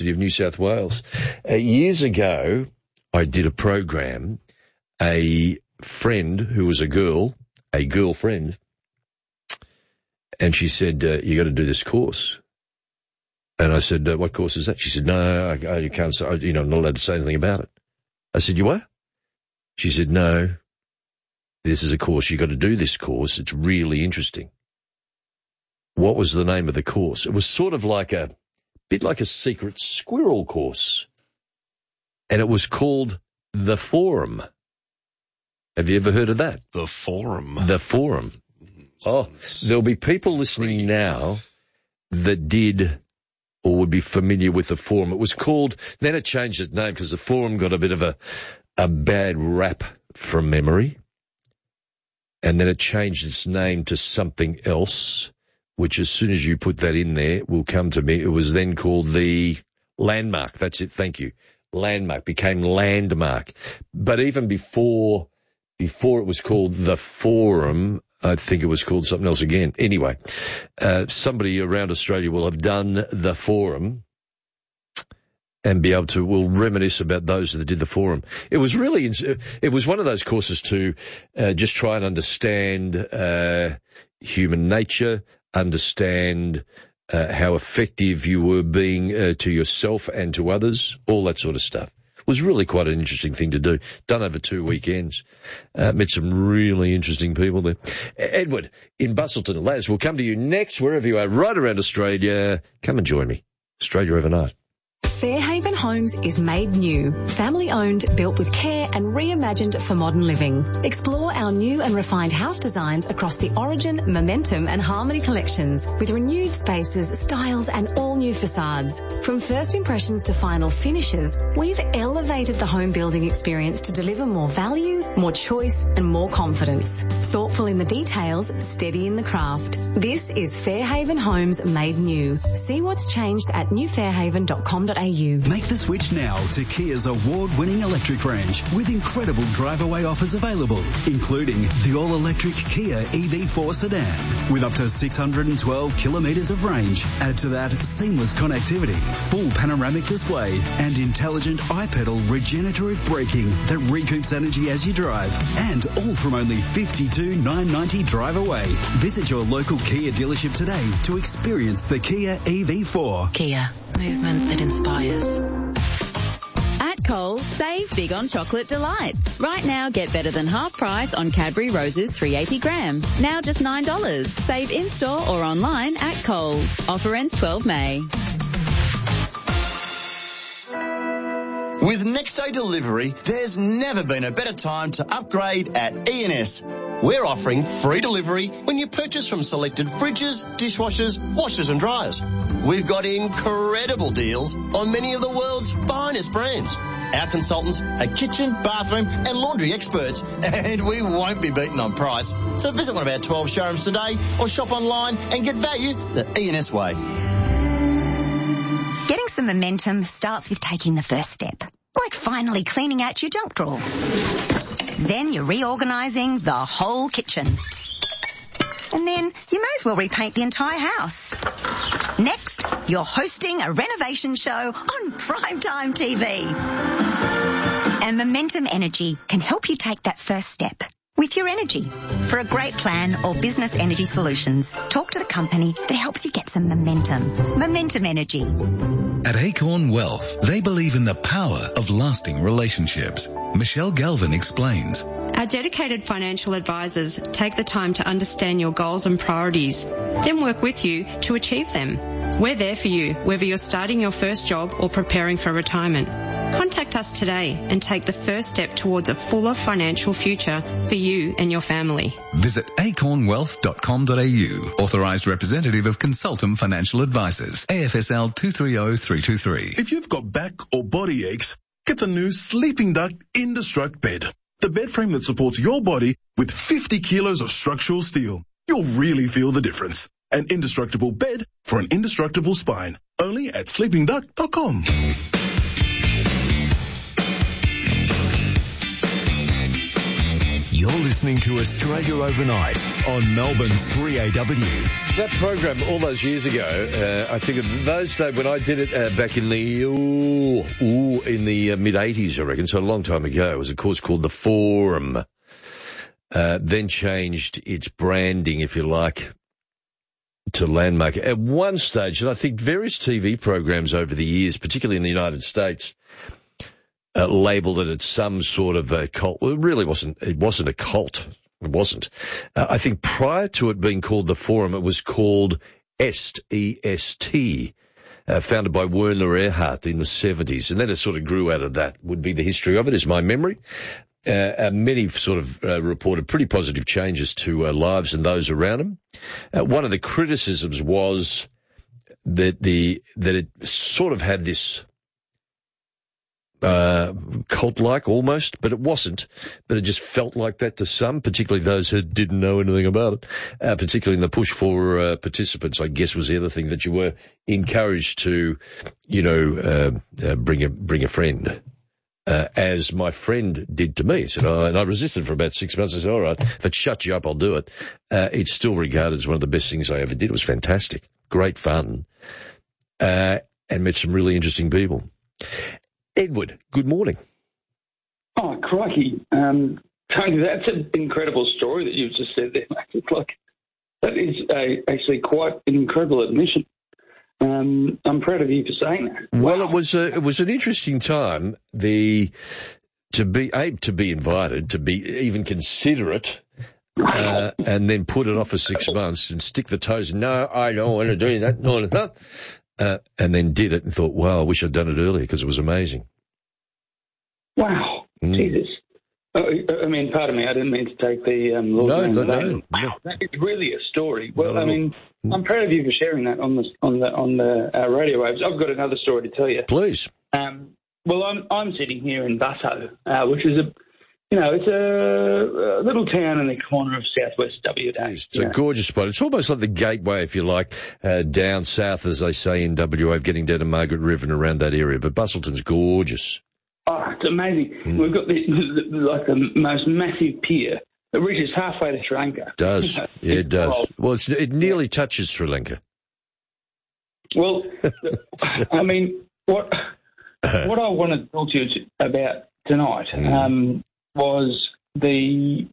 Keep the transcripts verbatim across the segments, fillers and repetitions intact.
of New South Wales. Uh, years ago, I did a program, a friend who was a girl, a girlfriend, and she said, uh, you got to do this course. And I said, uh, what course is that? She said, no, I, I can't say, you know, I'm not allowed to say anything about it. I said, you what? She said, no, this is a course. You got to do this course. It's really interesting. What was the name of the course? It was sort of like a, bit like a secret squirrel course. And it was called The Forum. Have you ever heard of that? The Forum. The Forum. Oh, there'll be people listening now that did or would be familiar with the Forum. It was called, then it changed its name because the Forum got a bit of a, a bad rap from memory. And then it changed its name to something else, which as soon as you put that in there will come to me. It was then called the Landmark. That's it. Thank you. Landmark became Landmark. But even before, before it was called the Forum, I think it was called something else again. Anyway, uh, somebody around Australia will have done the Forum and be able to, will reminisce about those that did the Forum. It was really, it was one of those courses to uh, just try and understand uh, human nature, understand uh, how effective you were being uh, to yourself and to others, all that sort of stuff. It was really quite an interesting thing to do. Done over two weekends. Uh, met some really interesting people there. Edward in Busselton. Laz, we'll come to you next, wherever you are, right around Australia. Come and join me. Australia Overnight. Fairhaven Homes is made new, family-owned, built with care and reimagined for modern living. Explore our new and refined house designs across the Origin, Momentum and Harmony collections with renewed spaces, styles and all-new facades. From first impressions to final finishes, we've elevated the home building experience to deliver more value, more choice and more confidence. Thoughtful in the details, steady in the craft. This is Fairhaven Homes made new. See what's changed at new fairhaven dot com dot a u. Make the switch now to Kia's award-winning electric range with incredible drive-away offers available, including the all-electric Kia E V four sedan with up to six hundred twelve kilometres of range. Add to that seamless connectivity, full panoramic display and intelligent iPedal regenerative braking that recoups energy as you drive. And all from only fifty-two thousand nine hundred ninety dollars drive away. Visit your local Kia dealership today to experience the Kia E V four. Kia. Movement that inspires. At Coles, save big on chocolate delights. Right now, get better than half price on Cadbury Roses three hundred eighty gram. Now just nine dollars. Save in-store or online at Coles. Offer ends twelve May. With next day delivery, there's never been a better time to upgrade at E and S. We're offering free delivery when you purchase from selected fridges, dishwashers, washers and dryers. We've got incredible deals on many of the world's finest brands. Our consultants are kitchen, bathroom and laundry experts, and we won't be beaten on price. So visit one of our twelve showrooms today or shop online and get value the E and S way. Getting some momentum starts with taking the first step, like finally cleaning out your junk drawer. Then you're reorganising the whole kitchen. And then you may as well repaint the entire house. Next, you're hosting a renovation show on primetime T V. And Momentum Energy can help you take that first step with your energy. For a great plan or business energy solutions, talk to the company that helps you get some momentum. Momentum Energy. At Acorn Wealth, they believe in the power of lasting relationships. Michelle Galvin explains. Our dedicated financial advisors take the time to understand your goals and priorities, then work with you to achieve them. We're there for you, whether you're starting your first job or preparing for retirement. Contact us today and take the first step towards a fuller financial future for you and your family. Visit acorn wealth dot com dot a u. Authorised representative of Consultum Financial Advisors. A F S L two three zero three two three. If you've got back or body aches, get the new Sleeping Duck Indestruct bed. The bed frame that supports your body with fifty kilos of structural steel. You'll really feel the difference. An indestructible bed for an indestructible spine. Only at sleeping duck dot com. You're You're listening to Australia Overnight on Melbourne's three A W. That program all those years ago, uh, I think of those days when I did it uh, back in the ooh, ooh, in the uh, mid eighties, I reckon, so a long time ago. It was a course called The Forum. Uh, then changed its branding, if you like, to Landmark. At one stage, and I think various T V programs over the years, particularly in the United States, uh, labelled it as some sort of a cult. Well, it really wasn't. It wasn't a cult. It wasn't. Uh, I think prior to it being called The Forum, it was called EST, E S T, uh, founded by Werner Erhard in the seventies. And then it sort of grew out of that, would be the history of it, is my memory. Uh, uh, many sort of uh, reported pretty positive changes to uh, lives and those around them. Uh, one of the criticisms was that the that it sort of had this uh, cult-like almost, but it wasn't. But it just felt like that to some, particularly those who didn't know anything about it. Uh, particularly in the push for uh, participants, I guess, was the other thing, that you were encouraged to, you know, uh, uh, bring a bring a friend. Uh, as my friend did to me. He said, oh, and I resisted for about six months. I said, all right, if it shuts you up, I'll do it. Uh, it's still regarded as one of the best things I ever did. It was fantastic. Great fun. Uh, and met some really interesting people. Edward, good morning. Oh, crikey. Um, Tony, that's an incredible story that you've just said there, mate. It's like, that is a, actually quite an incredible admission. Um, I'm proud of you for saying that. Well, wow. it was a, it was an interesting time. The to be able to be invited, to be even consider it, uh, and then put it off for six months and stick the toes. No, I don't want to do that. No, no. Uh, and then did it and thought, wow, I wish I'd done it earlier because it was amazing. Wow, mm. Jesus. Oh, I mean, pardon me, I didn't mean to take the um, Lord no, no, no, no, Wow, that is really a story. Well, no, I mean, no. I'm proud of you for sharing that on the on the on the uh, radio waves. I've got another story to tell you. Please. Um, well, I'm I'm sitting here in Busso, uh, which is a, you know, it's a, a little town in the corner of southwest W A. It's a know. gorgeous spot. It's almost like the gateway, if you like, uh, down south, as they say in W A, getting down to Margaret River and around that area. But Bustleton's gorgeous. Oh, it's amazing. Mm. We've got the, the, like the most massive pier that reaches halfway to Sri Lanka. It does. Yeah, it does. Wild. Well, it's, it nearly touches Sri Lanka. Well, I mean, what what I wanted to talk to you about tonight mm. um, was the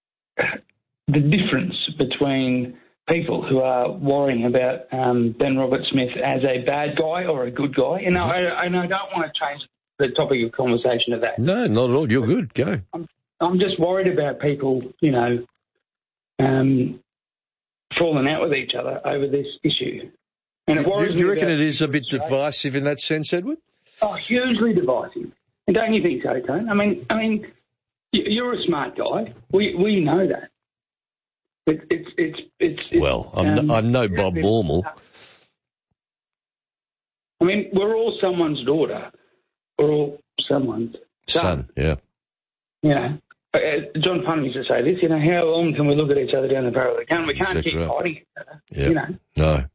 the difference between people who are worrying about um, Ben Roberts-Smith as a bad guy or a good guy. And mm-hmm. I, and I don't want to change the topic of conversation to that. No, not at all. You're good. Go. I'm, I'm just worried about people, you know, um, falling out with each other over this issue. And it worries do, do you me reckon about it is a bit divisive in that sense, Edward? Oh, hugely divisive. And don't you think so, Tone? I mean, I mean, you're a smart guy. We we know that. It, it's it's it's. Well, I'm um, no, I'm no Bob Mormel. I mean, we're all someone's daughter. We're all someone's son. son yeah. You know, uh, John Punn used to say this. You know, how long can we look at each other down the barrel of the gun? We can't exactly keep right. fighting each other. Yeah. You know. No.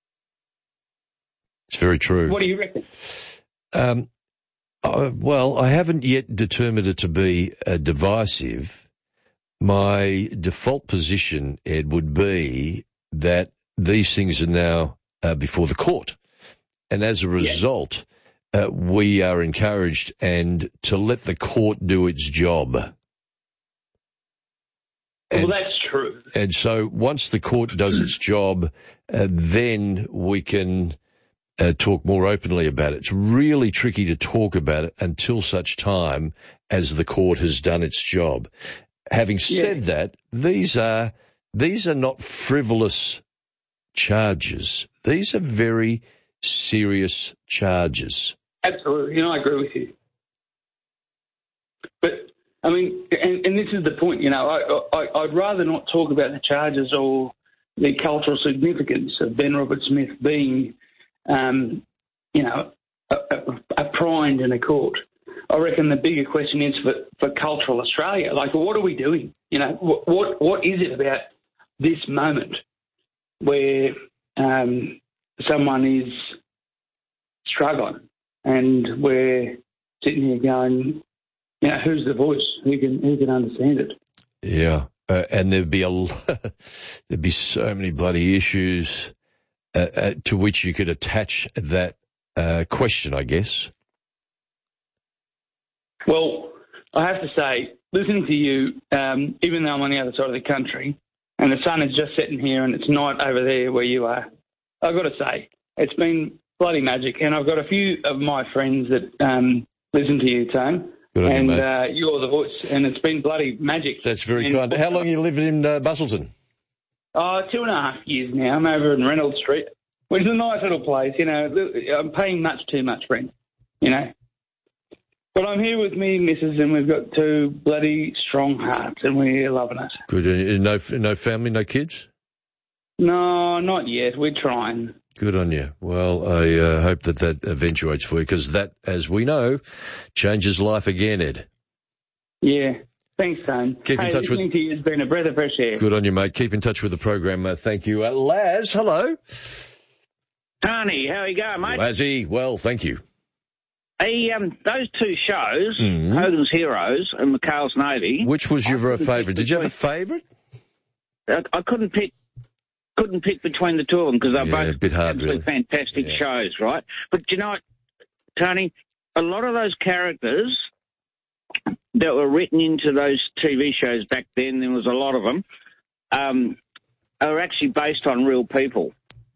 It's very true. What do you reckon? Um. Uh, well, I haven't yet determined it to be uh, divisive. My default position, Ed, would be that these things are now uh, before the court. And as a result, yeah. uh, we are encouraged and to let the court do its job. And, well, that's true. And so once the court does its job, uh, then we can uh, talk more openly about it. It's really tricky to talk about it until such time as the court has done its job. Having said yeah. that, these are these are not frivolous charges. These are very serious charges. Absolutely, you know, I agree with you. But, I mean, and, and this is the point, you know, I, I, I'd rather not talk about the charges or the cultural significance of Ben Roberts-Smith being, um, you know, a, a, a primed in a court. I reckon the bigger question is for, for cultural Australia. Like, what are we doing? You know, what what, what is it about this moment where um, someone is struggling and we're sitting here going, you know, who's the voice? Who can who can understand it? Yeah, uh, and there'd be a there'd be so many bloody issues uh, uh, to which you could attach that uh, question, I guess. Well, I have to say, listening to you, um, even though I'm on the other side of the country, and the sun is just setting here and it's night over there where you are, I've got to say, it's been bloody magic. And I've got a few of my friends that um, listen to you, Tone, and you, uh, you're the voice, and it's been bloody magic. That's very and, kind. How long you lived in uh, Busselton? Oh, two and a half years now. I'm over in Reynolds Street, which is a nice little place. You know, I'm paying much too much rent, you know. But I'm here with me, missus, and we've got two bloody strong hearts, and we're loving it. Good. Uh, no, no family, no kids? No, not yet. We're trying. Good on you. Well, I uh, hope that that eventuates for you, because that, as we know, changes life again, Ed. Yeah. Thanks, Tone. Keep hey, in touch with... listening to you has been a breath of fresh air. Good on you, mate. Keep in touch with the program. Uh, thank you. Uh, Laz, hello. Tony, how are you going, mate? Lazzy, well, thank you. Hey, um, those two shows, mm-hmm. Hogan's Heroes and McHale's Navy. Which was your favourite? Did you have a favourite? I, I couldn't pick couldn't pick between the two of them because they're yeah, both a bit hard, absolutely really. fantastic yeah. shows, right? But you know what, Tony, a lot of those characters that were written into those T V shows back then, there was a lot of them, um, are actually based on real people.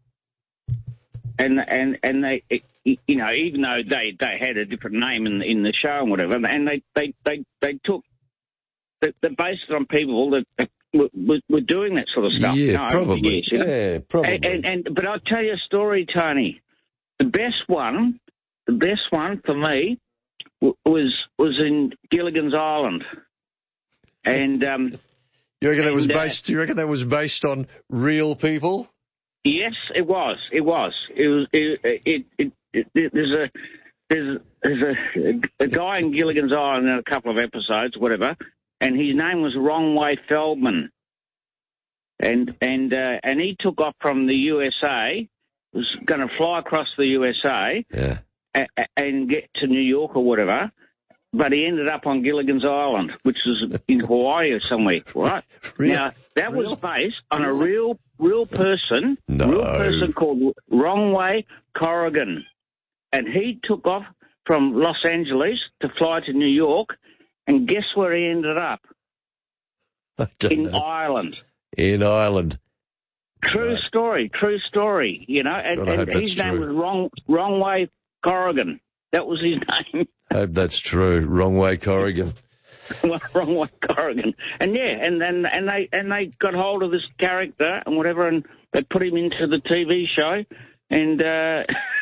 And and and they, you know, even though they, they had a different name in in the show and whatever, and they they they, they took they, they based it on people that were, were doing that sort of stuff. Yeah, no, probably. Years, you know? Yeah, probably. And, and, and but I'll tell you a story, Tony. The best one, the best one for me was was in Gilligan's Island, and um, you reckon that was and, based? Uh, you reckon that was based on real people? Yes, it was. It was. It was. It. It. it, it, it there's a. There's. There's a, a guy in Gilligan's Island in a couple of episodes, whatever, and his name was Wrong-Way Feldman, and and uh, and he took off from the U S A, was going to fly across the U S A, yeah, a, a, and get to New York or whatever. But he ended up on Gilligan's Island, which is in Hawaii or somewhere, right? Really? Now, that Real? was based on a real real person, no. real person called Wrong-Way Corrigan. And he took off from Los Angeles to fly to New York, and guess where he ended up? In know. Ireland. In Ireland. True right. story, true story, you know. And, God, and his name true. was Wrong Wrong-Way Corrigan. That was his name. I hope that's true. Wrong-Way Corrigan. Wrong-Way Corrigan. And yeah, and then and they and they got hold of this character and whatever, and they put him into the T V show, and uh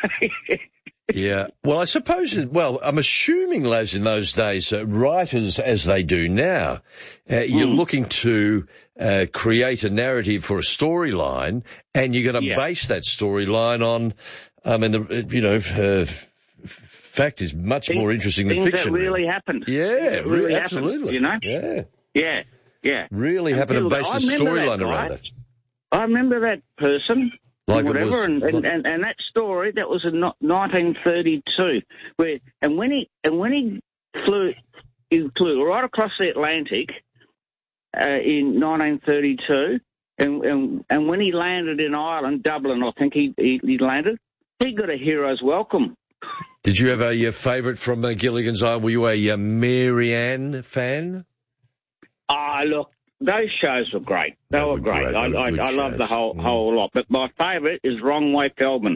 yeah. Well, I suppose, well, I'm assuming, Laz, in those days, uh, writers, as they do now, uh, you're mm. looking to uh, create a narrative for a storyline, and you're going to yeah. base that storyline on, I mean, the, you know, uh, fact is much things, more interesting than things fiction. That really happened. Yeah, that really absolutely. Happened, you know? Yeah. Yeah, yeah. Really and happened to base the storyline that, around right? that. I remember that person. Like whatever, it was, and, and, and, and that story, that was in nineteen thirty-two, where, and when he, and when he flew, he flew right across the Atlantic, uh, in nineteen thirty-two, and, and, and when he landed in Ireland, Dublin, I think he, he, he landed, he got a hero's welcome. Did you have a, a favourite from uh, Gilligan's Island? Were you a uh, Mary Ann fan? Ah, uh, look. Those shows were great. They, they were, were great. great. I, I, I love the whole mm. whole lot. But my favourite is Wrong-Way Feldman.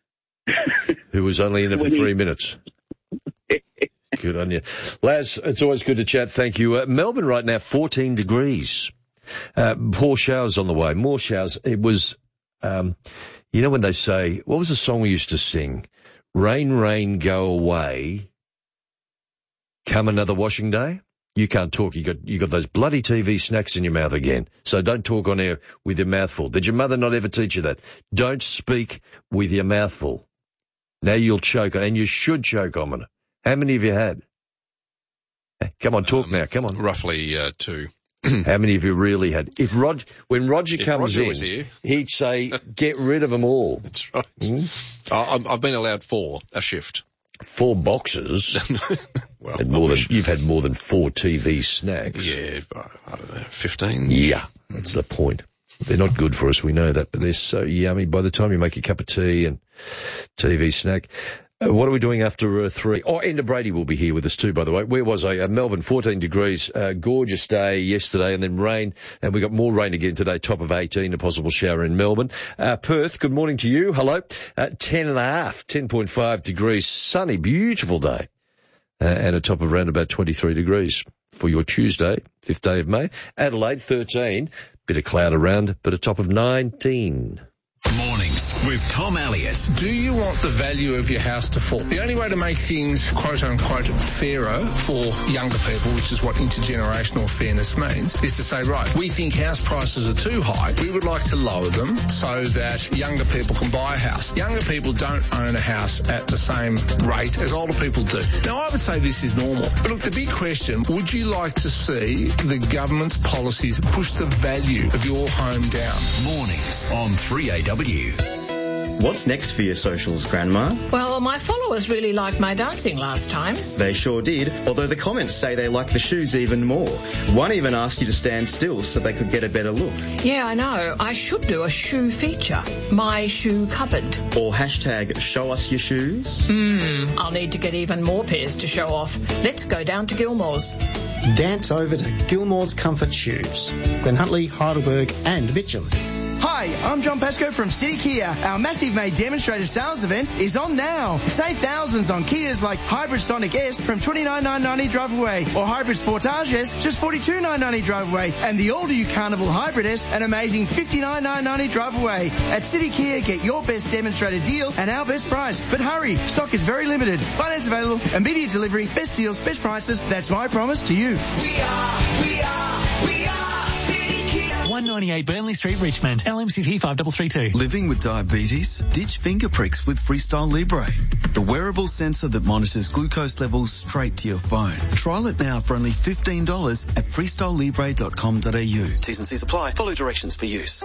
Who was only in it for three minutes. Good on you. Laz, it's always good to chat. Thank you. Uh, Melbourne right now, fourteen degrees. Uh, poor showers on the way. More showers. It was, um, you know when they say, what was the song we used to sing? Rain, rain, go away. Come another washing day. You can't talk. You got you got those bloody T V snacks in your mouth again. So don't talk on air with your mouth full. Did your mother not ever teach you that? Don't speak with your mouth full. Now you'll choke, and you should choke on it. How many have you had? Come on, talk um, now. Come on. Roughly uh, two. How many have you really had? If Rod, when Roger if comes Roger in, was here. he'd say, "Get rid of them all." That's right. Mm? I, I've been allowed four a shift. Four boxes. well, and more than, you've had more than four T V snacks. Yeah, I don't know, fifteen. Yeah, that's the point. They're not good for us, we know that, but they're so yummy. By the time you make a cup of tea and T V snack. Uh, what are we doing after uh, three? Oh, Enda Brady will be here with us too, by the way. Where was I? Uh, Melbourne, fourteen degrees. Uh, gorgeous day yesterday, and then rain. And we got more rain again today, top of eighteen, a possible shower in Melbourne. Uh, Perth, good morning to you. Hello. Uh, ten and a half, ten point five degrees. Sunny, beautiful day. Uh, and a top of around about twenty-three degrees for your Tuesday, fifth day of May. Adelaide, thirteen. Bit of cloud around, but a top of nineteen. Mornings with Tom Elliott. Do you want the value of your house to fall? The only way to make things quote-unquote fairer for younger people, which is what intergenerational fairness means, is to say, right, we think house prices are too high. We would like to lower them so that younger people can buy a house. Younger people don't own a house at the same rate as older people do. Now, I would say this is normal. But look, the big question, would you like to see the government's policies push the value of your home down? Mornings on three A W. What's next for your socials, Grandma? Well, my followers really liked my dancing last time. They sure did, although the comments say they like the shoes even more. One even asked you to stand still so they could get a better look. Yeah, I know. I should do a shoe feature. My shoe cupboard. Or hashtag show us your shoes. Hmm, I'll need to get even more pairs to show off. Let's go down to Gilmore's. Dance over to Gilmore's Comfort Shoes. Glen Huntly, Heidelberg and Mitchell. Hi, I'm John Pascoe from City Kia. Our massive May demonstrator sales event is on now. Save thousands on Kias like Hybrid Sonic S from twenty-nine thousand nine hundred ninety drive away, or Hybrid Sportage S just forty-two thousand nine hundred ninety drive away, and the all-new Carnival Hybrid S an amazing fifty-nine thousand nine hundred ninety drive away. At City Kia, get your best demonstrator deal and our best price. But hurry, stock is very limited. Finance available, immediate delivery, best deals, best prices. That's my promise to you. We are, we are, we are. one ninety-eight Burnley Street, Richmond. L M C T five three three two. Living with diabetes? Ditch finger pricks with Freestyle Libre, the wearable sensor that monitors glucose levels straight to your phone. Trial it now for only fifteen dollars at freestyle libre dot com dot a u. T's and C's apply. Follow directions for use.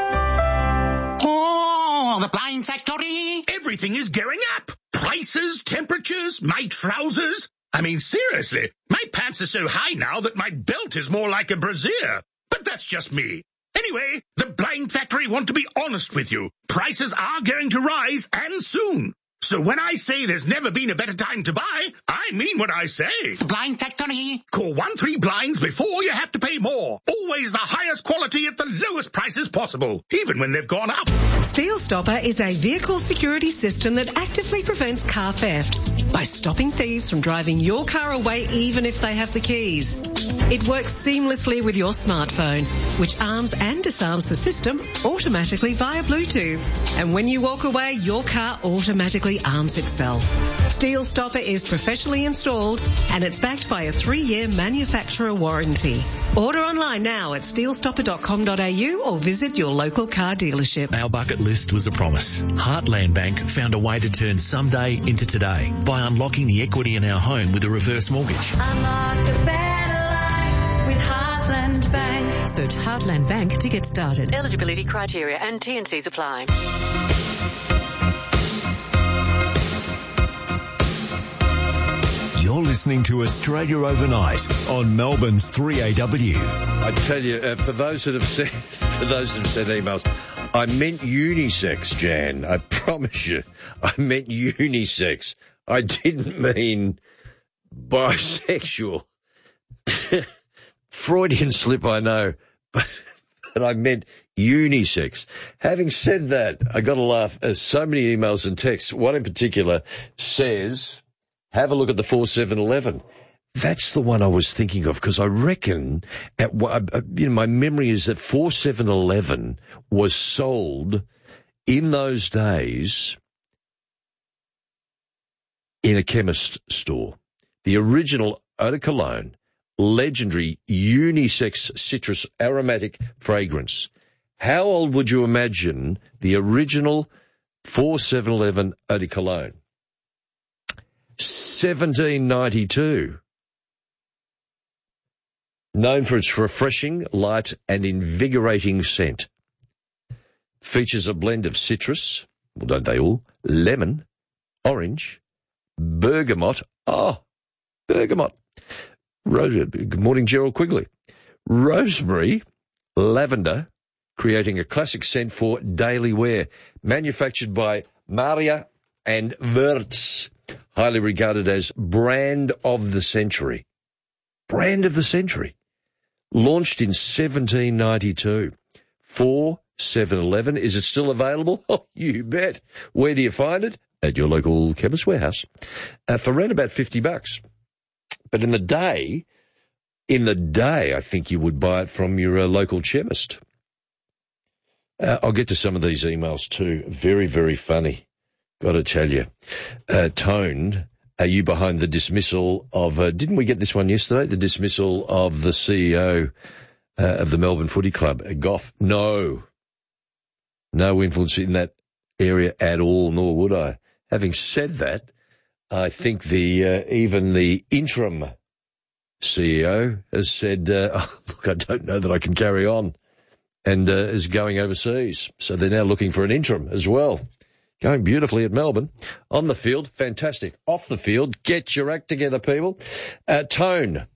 Oh, the Blind Factory. Everything is going up. Prices, temperatures, my trousers. I mean, seriously, my pants are so high now that my belt is more like a brassiere. But that's just me. Anyway, the Blind Factory want to be honest with you. Prices are going to rise, and soon. So when I say there's never been a better time to buy, I mean what I say. The Blind Factory. Call one three blinds before you have to pay more. Always the highest quality at the lowest prices possible, even when they've gone up. Steel Stopper is a vehicle security system that actively prevents car theft by stopping thieves from driving your car away even if they have the keys. It works seamlessly with your smartphone, which arms and disarms the system automatically via Bluetooth. And when you walk away, your car automatically arms itself. Steel Stopper is professionally installed and it's backed by a three-year manufacturer warranty. Order online now at steel stopper dot com dot a u or visit your local car dealership. Our bucket list was a promise. Heartland Bank found a way to turn someday into today by unlocking the equity in our home with a reverse mortgage. Unlock a better life with Heartland Bank. Search Heartland Bank to get started. Eligibility criteria and T and C's apply. You're listening to Australia Overnight on Melbourne's three A W. I tell you, uh, for those that have sent, for those that have sent emails, I meant unisex, Jan. I promise you, I meant unisex. I didn't mean bisexual. Freudian slip, I know, but, but I meant unisex. Having said that, I got to laugh as so many emails and texts. One in particular says, have a look at the four seven eleven. That's the one I was thinking of, because I reckon, at you know, my memory is that four seven eleven was sold in those days in a chemist store. The original eau de cologne, legendary unisex citrus aromatic fragrance. How old would you imagine the original four seven eleven eau de cologne? seventeen ninety-two. Known for its refreshing, light, and invigorating scent. Features a blend of citrus, well, don't they all, lemon, orange, bergamot. Oh, bergamot. Rose, good morning, Gerald Quigley. Rosemary, lavender, creating a classic scent for daily wear. Manufactured by Maria and Wirtz. Highly regarded as brand of the century. Brand of the century. Launched in seventeen ninety-two. For seven eleven. Is it still available? Oh, you bet. Where do you find it? At your local Chemist Warehouse. Uh, for around about fifty bucks. But in the day, in the day, I think you would buy it from your uh, local chemist. Uh, I'll get to some of these emails too. Very, very funny. Got to tell you. Uh, Tone, are you behind the dismissal of, uh, didn't we get this one yesterday? The dismissal of the C E O uh, of the Melbourne Footy Club, uh, Goff? No. No influence in that area at all, nor would I. Having said that, I think the uh, even the interim C E O has said, uh, oh, look, I don't know that I can carry on, and uh, is going overseas. So they're now looking for an interim as well. Going beautifully at Melbourne. On the field, fantastic. Off the field, get your act together, people. Uh, Tone, uh,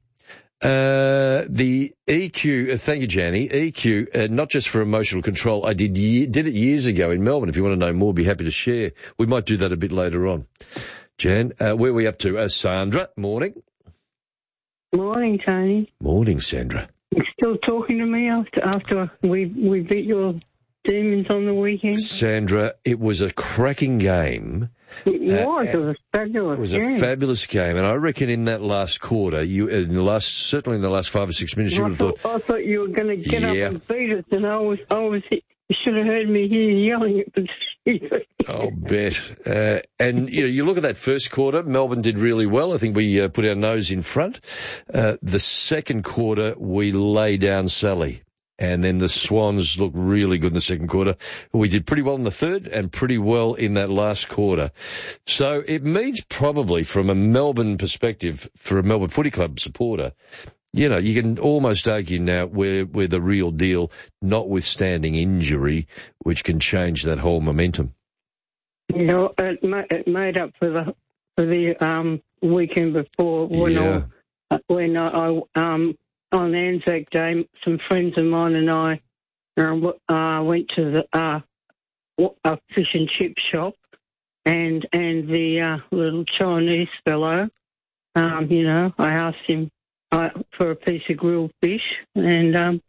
the E Q, uh, thank you, Janny, E Q, uh, not just for emotional control. I did ye- did it years ago in Melbourne. If you want to know more, be happy to share. We might do that a bit later on. Jan, uh, where are we up to? Uh, Sandra, morning. Morning, Tony. Morning, Sandra. You're still talking to me after after we we beat your Demons on the weekend? Sandra, it was a cracking game. It was. Uh, it was a fabulous It was game. a fabulous game, and I reckon in that last quarter, you in the last certainly in the last five or six minutes, you I would have thought, thought, I thought you were going to get yeah. up and beat us, and I was, I was, you should have heard me here yelling at the receiver. I'll bet. Uh, and you know, you look at that first quarter, Melbourne did really well. I think we uh, put our nose in front. Uh, the second quarter, we lay down Sally. And then the Swans looked really good in the second quarter. We did pretty well in the third and pretty well in that last quarter. So it means probably from a Melbourne perspective, for a Melbourne Footy Club supporter, you know, you can almost argue now we're, we're the real deal, notwithstanding injury, which can change that whole momentum. You know, it, ma- it made up for the for the um, weekend before when Yeah. I, when I um. on Anzac Day, some friends of mine and I uh, uh, went to the uh, a fish and chip shop, and and the uh, little Chinese fellow, um, you know, I asked him uh, for a piece of grilled fish, and um,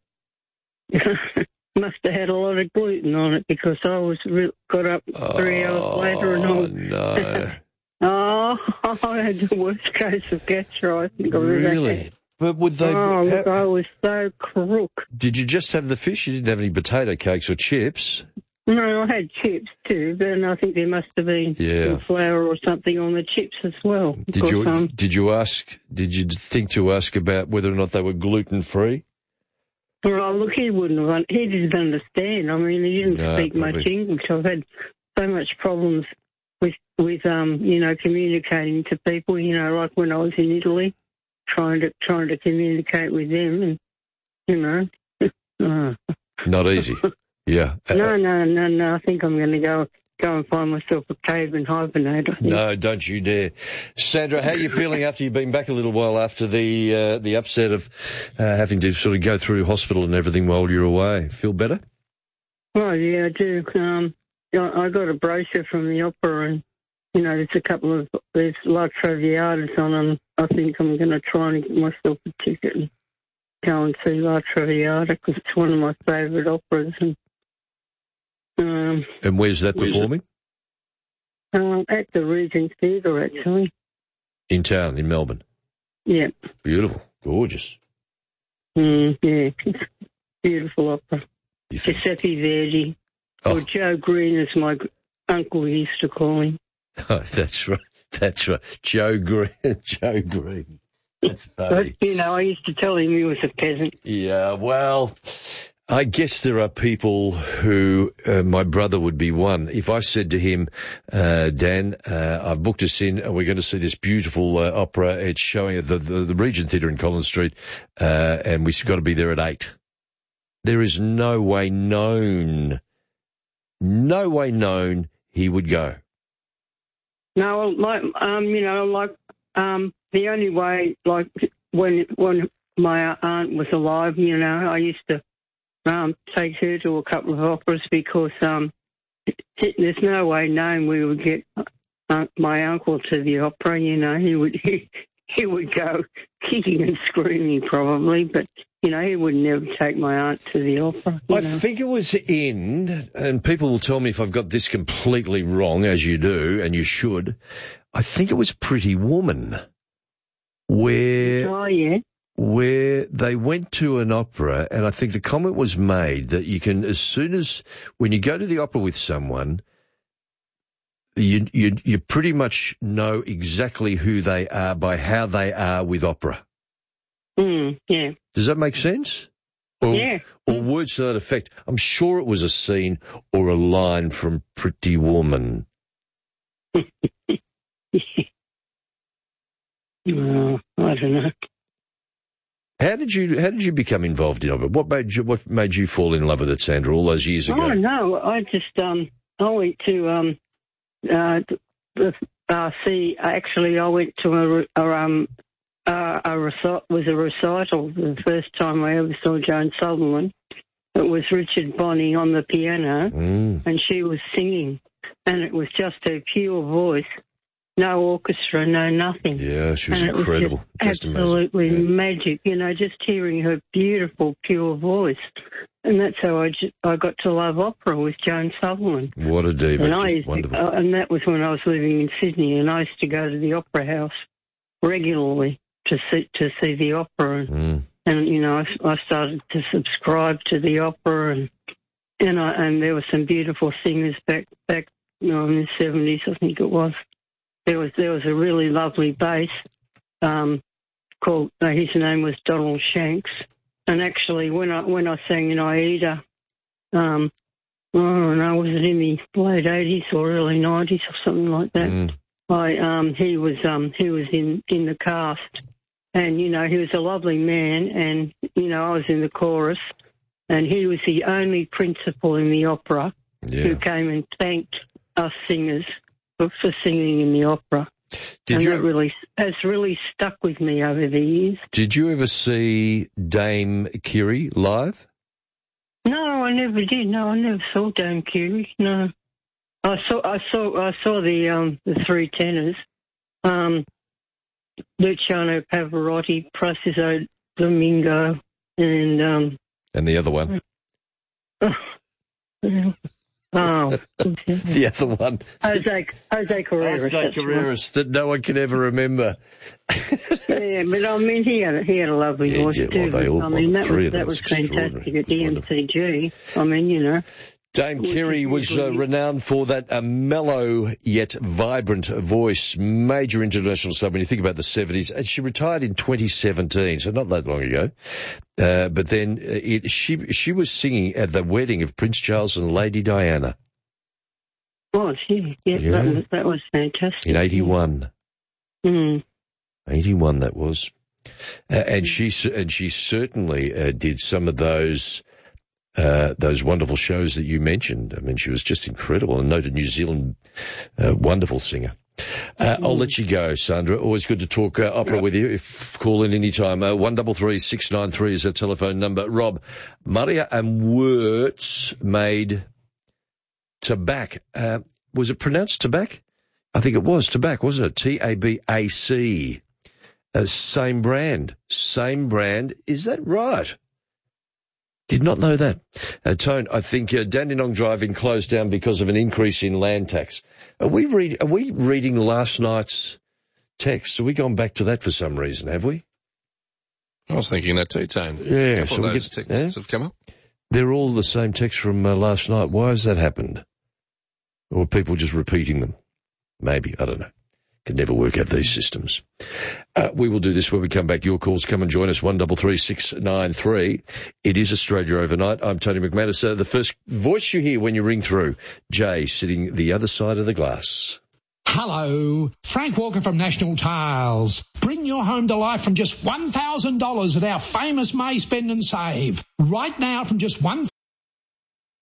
must have had a lot of gluten on it because I was re- got up three oh, hours later and I was, no. oh, I had the worst case of gastro. I think I've ever Really? had. But would they? Oh, look, ha- I was so crook. Did you just have the fish? You didn't have any potato cakes or chips? No, I had chips too, but then I think there must have been Yeah. some flour or something on the chips as well. Did Because, you um, did you ask? Did you think to ask about whether or not they were gluten free? well, look, he wouldn't have. un- He didn't understand. I mean, he didn't No, speak much probably. English. I've had so much problems with with um, you know, communicating to people. You know, like when I was in Italy, trying to trying to communicate with them, and you know. uh, Not easy. Yeah. Uh, No, no, no, no. I think I'm going to go go and find myself a cave and hibernate. I think. No, don't you dare. Sandra, how are you feeling after you've been back a little while after the uh, the upset of uh, having to sort of go through hospital and everything while you're away? Feel better? Oh, yeah, I do. Um, I I got a brochure from the opera, and, you know, there's a couple of, there's La Traviata on, and I think I'm going to try and get myself a ticket and go and see La Traviata because it's one of my favourite operas. And um, And where's that performing? um, at the Regent Theatre, actually. In town, in Melbourne. Yeah. Beautiful. Gorgeous. Mm, yeah. It's a beautiful opera. You think? Giuseppe Verdi. Oh. Or Joe Green, as my g- uncle used to call him. Oh, that's right. That's right. Joe Green. Joe Green. That's funny. But, you know, I used to tell him he was a peasant. Yeah, well, I guess there are people who, uh, my brother would be one. If I said to him, uh, Dan, uh, I've booked us in and we're going to see this beautiful uh, opera. It's showing at the, the, the Regent Theatre in Collins Street, uh, and we've got to be there at eight. There is no way known, no way known he would go. No, like, um, you know, like, um, the only way, like, when when my aunt was alive, you know, I used to um, take her to a couple of operas because um, there's no way known we would get uh, my uncle to the opera. You know, he would he, he would go kicking and screaming probably, but you know, he would never take my aunt to the opera. I know. think it was in, and people will tell me if I've got this completely wrong, as you do, and you should. I think it was Pretty Woman, where oh yeah. where they went to an opera, and I think the comment was made that you can, as soon as, when you go to the opera with someone, you you you pretty much know exactly who they are by how they are with opera. Mm, yeah. Does that make sense? Or, yeah. Or words to that effect. I'm sure it was a scene or a line from Pretty Woman. Oh, I don't know. How did you How did you become involved in opera? What made you What made you fall in love with it, Sandra, all those years ago? Oh no, I just um I went to um uh, the, uh see actually I went to a, a um uh, a reci- was a recital the first time I ever saw Joan Sutherland. It was Richard Bonney on the piano, mm. and she was singing, and it was just her pure voice. No orchestra, no nothing. Yeah, she was and incredible. It was just just absolutely amazing. Yeah. magic, you know, just hearing her beautiful, pure voice. And that's how I, just, I got to love opera with Joan Sutherland. What a diva. And, I used wonderful. To, uh, and that was when I was living in Sydney, and I used to go to the opera house regularly to see, to see the opera. And, mm. and you know, I, I started to subscribe to the opera, and and, I, and there were some beautiful singers back, back you know, in the seventies, I think it was. There was there was a really lovely bass um, called. Uh, his name was Donald Shanks, and actually when I when I sang in Aida, um, I don't know, was it in the late eighties or early nineties or something like that? Mm. I um, he was um, he was in, in the cast, and you know he was a lovely man, and you know I was in the chorus, and he was the only principal in the opera yeah. who came and thanked us singers for singing in the opera. Did and you that really has really stuck with me over the years. Did you ever see Dame Kiri live? No, I never did. No, I never saw Dame Kiri. No, I saw I saw I saw the um the three tenors, um, Luciano Pavarotti, Preciso Domingo, and um and the other one. Oh, the other one. Jose, Jose Carreras. Jose Carreras, that no one can ever remember. Yeah, but I mean, he had a, he had a lovely yeah, voice yeah, too. well, all, I mean, well, that three was of them that was was fantastic at the wonderful. M C G. I mean, you know. Dame Kiri was uh, renowned for that uh, mellow yet vibrant voice, major international star when you think about the seventies. And she retired in twenty seventeen, so not that long ago. Uh, but then it, she she was singing at the wedding of Prince Charles and Lady Diana. Oh, she, yes, Yeah. that was that was fantastic. In eighty-one. Mm. eighty-one that was. Uh, and she and she certainly uh, did some of those uh, those wonderful shows that you mentioned. I mean, she was just incredible, a noted New Zealand uh, wonderful singer. Uh, mm. I'll let you go, Sandra. Always good to talk uh, opera with you. If call in any time. Uh, one double three six nine three is our telephone number. Rob, Maria and Wirtz made Tabac. Uh, was it pronounced Tabac? I think it was Tabac, wasn't it? T A B A C. Uh, same brand. Same brand. Is that right? Did not know that. Uh, Tone, I think uh, Dandenong Drive-In closed down because of an increase in land tax. Are we, read, are we reading last night's text? Have we gone back to that for some reason, have we? I was thinking that too, Tone. Yeah. A couple so of those get, texts eh? have come up. They're all the same text from uh, last night. Why has that happened? Or are people just repeating them? Maybe. I don't know. Can never work out these systems. Uh, we will do this when we come back. Your calls, come and join us, one double three six nine three. It is Australia Overnight. I'm Tony McManus. Uh, the first voice you hear when you ring through, Jay, sitting the other side of the glass. Hello, Frank Walker from National Tiles. Bring your home to life from just one thousand dollars at our famous May Spend and Save. Right now from just one